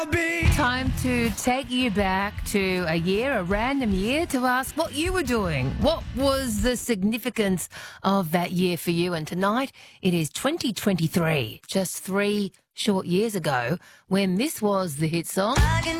Time to take you back to a year, a random year, to ask what you were doing. What was the significance of that year for you? And tonight it is 2023, just 3 short years ago, when this was the hit song.